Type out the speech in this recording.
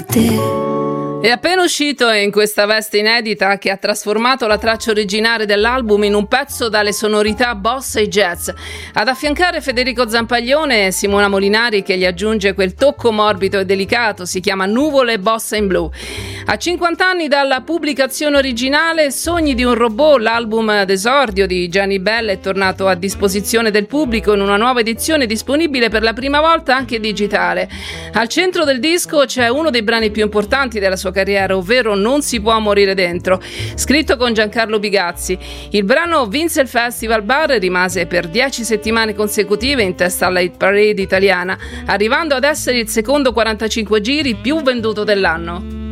di te. È appena uscito in questa veste inedita che ha trasformato la traccia originale dell'album in un pezzo dalle sonorità bossa e jazz. Ad affiancare Federico Zampaglione e Simona Molinari che gli aggiunge quel tocco morbido e delicato, si chiama Nuvole Bossa in Blu. A 50 anni dalla pubblicazione originale, Sogni di un robot, l'album d'esordio di Gianni Bella, è tornato a disposizione del pubblico in una nuova edizione disponibile per la prima volta anche digitale. Al centro del disco c'è uno dei brani più importanti della sua carriera, ovvero Non si può morire dentro, scritto con Giancarlo Bigazzi. Il brano vinse il Festival Bar e rimase per 10 settimane consecutive in testa alla hit parade italiana, arrivando ad essere il secondo 45 giri più venduto dell'anno.